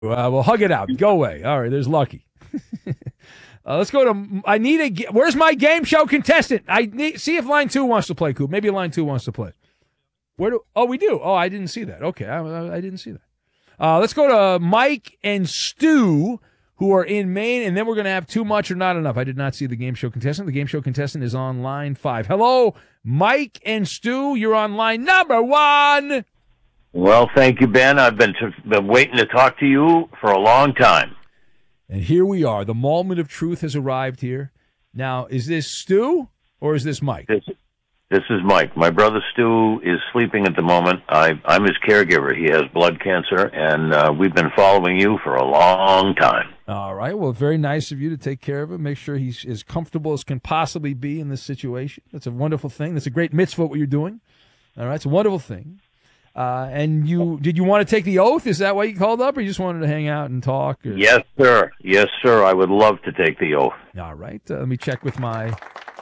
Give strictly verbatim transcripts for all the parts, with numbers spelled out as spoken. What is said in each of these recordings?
Uh, well, hug it out. Go away. All right, there's Lucky. uh, let's go to. I need a. Where's my game show contestant? I need see if line two wants to play. Coop. Maybe line two wants to play. Where do? Oh, we do. Oh, I didn't see that. Okay, I, I, I didn't see that. Uh, let's go to Mike and Stu, who are in Maine, and then we're going to have too much or not enough. I did not see the game show contestant. The game show contestant is on line five. Hello, Mike and Stu. You're on line number one. Well, thank you, Ben. I've been, t- been waiting to talk to you for a long time. And here we are. The moment of truth has arrived here. Now, is this Stu or is this Mike? This, this is Mike. My brother Stu is sleeping at the moment. I, I'm his caregiver. He has blood cancer, and uh, we've been following you for a long time. All right. Well, very nice of you to take care of him. Make sure he's as comfortable as can possibly be in this situation. That's a wonderful thing. That's a great mitzvah what you're doing. All right. It's a wonderful thing. Uh, and you did you want to take the oath? Is that why you called up, or you just wanted to hang out and talk? Or? Yes, sir. Yes, sir. I would love to take the oath. All right. Uh, let me check with my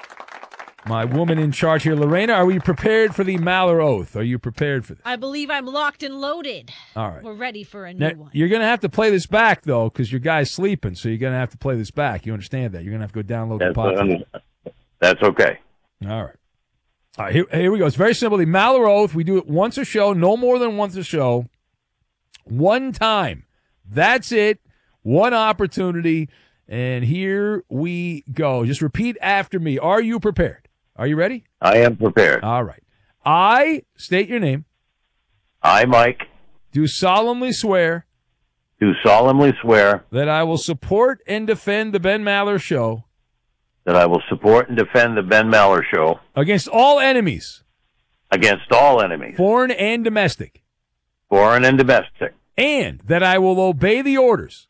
my woman in charge here, Lorena. Are we prepared for the Maller oath? Are you prepared for this? I believe I'm locked and loaded. All right. We're ready for a new now, one. You're going to have to play this back, though, because your guy's sleeping, so you're going to have to play this back. You understand that? You're going to have to go download That's, the podcast. uh, that's okay. All right. All right, here, here we go. It's very simple. The Maller Oath, we do it once a show, no more than once a show. One time. That's it. One opportunity. And here we go. Just repeat after me. Are you prepared? Are you ready? I am prepared. All right. I, state your name, I, Mike, do solemnly swear do solemnly swear that I will support and defend the Ben Maller Show that I will support and defend the Ben Maller Show against all enemies, against all enemies, foreign and domestic, foreign and domestic, and that I will obey the orders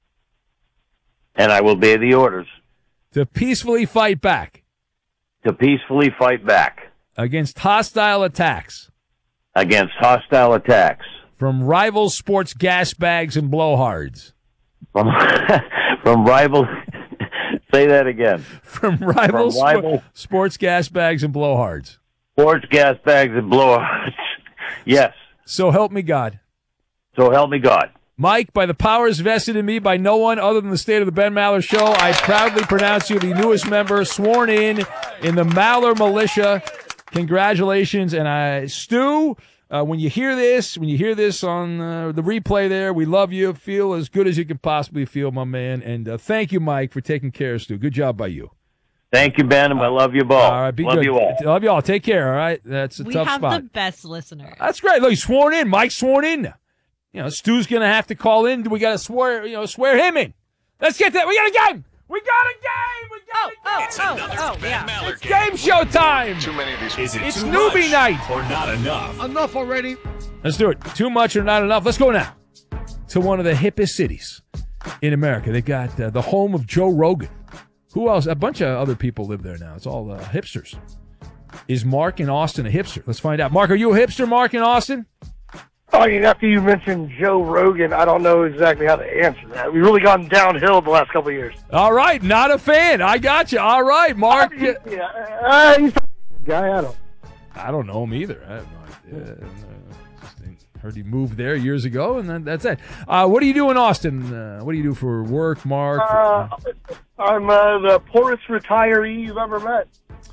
and I will obey the orders to peacefully fight back to peacefully fight back against hostile attacks against hostile attacks from rival sports gas bags and blowhards. from from rival. Say that again. From rival, From rival spo- sports gas bags and blowhards. Sports gas bags and blowouts. Yes. So help me God. So help me God. Mike, by the powers vested in me by no one other than the state of the Ben Maller Show, I proudly pronounce you the newest member sworn in in the Maller Militia. Congratulations. And I, Stu, uh, when you hear this, when you hear this on uh, the replay there, we love you. Feel as good as you can possibly feel, my man. And uh, thank you, Mike, for taking care of Stu. Good job by you. Thank you, Ben, and I love you both. All right, be love good. you all. Love you all. Take care, all right? That's a we tough have spot. the best listeners. That's great. Look, he's sworn in. Mike's sworn in. You know, Stu's going to have to call in. We got to swear, you know, swear him in. Let's get that. We got a game. We got a game. We got Oh, a game. oh, It's oh, another oh, Ben yeah. Maller It's game. game show time. Too many of these. Is it It's too newbie much night. or not enough? Enough already. Let's do it. Too much or not enough. Let's go now to one of the hippest cities in America. They got uh, the home of Joe Rogan. Who else? A bunch of other people live there now. It's all uh, hipsters. Is Mark in Austin a hipster? Let's find out. Mark, are you a hipster, Mark, in Austin? Oh, you after you mentioned Joe Rogan, I don't know exactly how to answer that. We've really gone downhill the last couple of years. All right. Not a fan. I got you. All right, Mark. Yeah, uh, he's a guy. I don't. I don't know him either. I have no idea. Uh, just heard he moved there years ago, and then that's it. Uh, what do you do in Austin? Uh, what do you do for work, Mark? Uh, I'm uh, the poorest retiree you've ever met.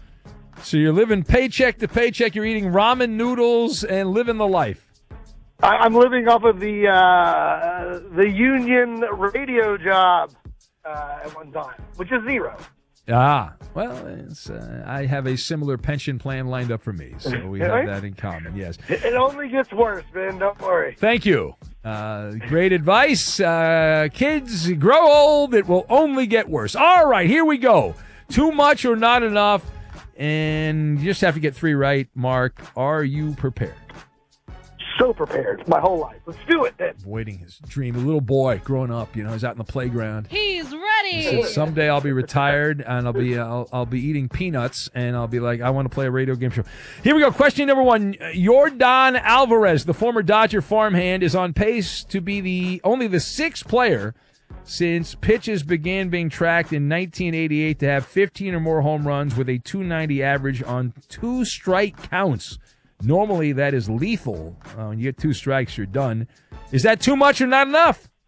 So you're living paycheck to paycheck. You're eating ramen noodles and living the life. I, I'm living off of the uh, the union radio job uh, at one time, which is zero. Ah, well, it's, uh, I have a similar pension plan lined up for me, so we have that in common, yes. It, it only gets worse, Ben. Don't worry. Thank you. Uh, great advice. Uh, kids, grow old. It will only get worse. All right, here we go. Too much or not enough, and you just have to get three right. Mark, are you prepared? So prepared my whole life. Let's do it then. Avoiding his dream. A little boy growing up, you know, he's out in the playground. He's He ready. said, someday I'll be retired and I'll be I'll, I'll be eating peanuts and I'll be like, I want to play a radio game show. Here we go. Question number one. Yordan Alvarez, the former Dodger farmhand, is on pace to be the only the sixth player since pitches began being tracked in nineteen eighty-eight to have fifteen or more home runs with a two ninety average on two strike counts. Normally, that is lethal. Uh, when you get two strikes, you're done. Is that too much or not enough?